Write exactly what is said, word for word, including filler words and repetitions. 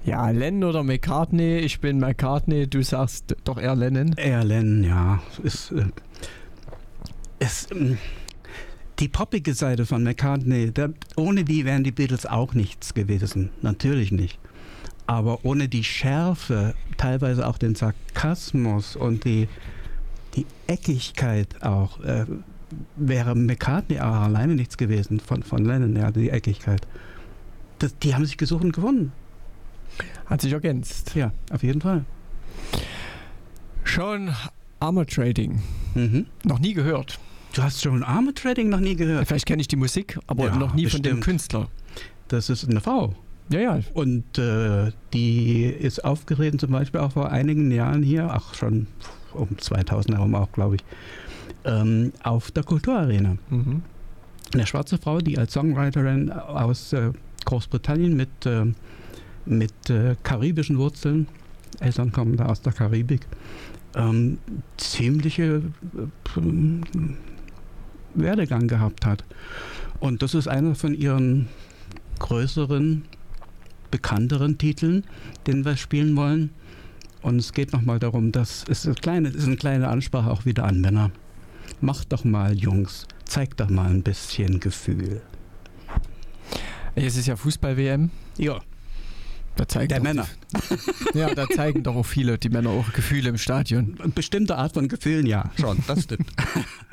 Ja, Lennon oder McCartney. Ich bin McCartney, du sagst doch eher Lennon. Eher Lennon, ja. Ist, äh, ist, äh, die poppige Seite von McCartney, der, ohne die wären die Beatles auch nichts gewesen. Natürlich nicht. Aber ohne die Schärfe, teilweise auch den Sarkasmus und die, die Eckigkeit auch, äh, wäre McCartney auch alleine nichts gewesen von, von Lennon, ja, die Eckigkeit. Das, die haben sich gesucht und gewonnen. Hat sich ergänzt. Ja, auf jeden Fall. Schon Armor Trading. Mhm. Noch nie gehört. Du hast schon Armor Trading noch nie gehört? Vielleicht kenne ich die Musik, aber Ja, noch nie bestimmt. von dem Künstler. Das ist eine Frau. Ja, ja. Und äh, die ist aufgetreten zum Beispiel auch vor einigen Jahren hier, ach schon um zweitausend herum auch, glaube ich, ähm, auf der Kulturarena. Mhm. Eine schwarze Frau, die als Songwriterin aus äh, Großbritannien mit, äh, mit äh, karibischen Wurzeln, Eltern kommen da aus der Karibik, ähm, ziemliche äh, Werdegang gehabt hat. Und das ist einer von ihren größeren, bekannteren Titeln, den wir spielen wollen. Und es geht nochmal darum, dass es eine kleine, es ist eine kleine Ansprache auch wieder an Männer. Macht doch mal, Jungs, zeigt doch mal ein bisschen Gefühl. Es ist ja Fußball-W M. Ja. Da zeigen Der doch Männer. Die, ja, da zeigen doch auch viele, die Männer auch Gefühle im Stadion. Eine bestimmte Art von Gefühlen, ja, schon, das stimmt.